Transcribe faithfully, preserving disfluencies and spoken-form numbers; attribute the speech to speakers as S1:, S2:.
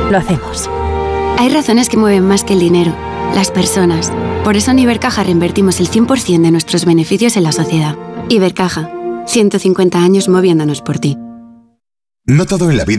S1: lo hacemos.
S2: Hay razones que mueven más que el dinero, las personas. Por eso en Ibercaja reinvertimos el cien por ciento de nuestros beneficios en la sociedad. Ibercaja, ciento cincuenta años moviéndonos por ti.
S3: No todo en la vida